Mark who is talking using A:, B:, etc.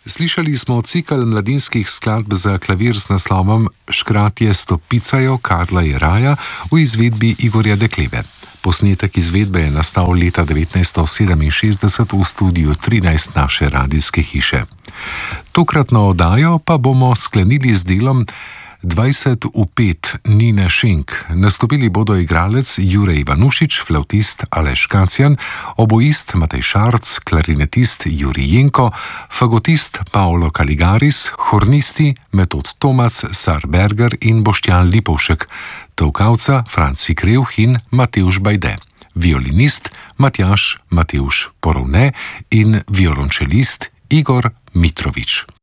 A: Slišali smo cikl mladinskih skladb za klavir z naslovom Škratje stopicajo Karla Jeraja v izvedbi Igorja Dekleve. Posnetek izvedbe je nastal leta 1967 v studiu 13 naše radijske hiše. Tokratno oddajo pa bomo sklenili z delom 20 v 5 Nine Šenk. Nastopili bodo igralec Jure Ivanušič, flavtist Aleš Kacjan, oboist Matej Šarc, klarinetist Juri Jenko, fagotist Paolo Kaligaris, hornisti Metod Tomac, Sar Berger in Boštjan Lipovšek, tolkavca Franci Krevh in Matevž Bajde, violinist Matjaž Matevž Porovne in violončelist Igor Mitrovič.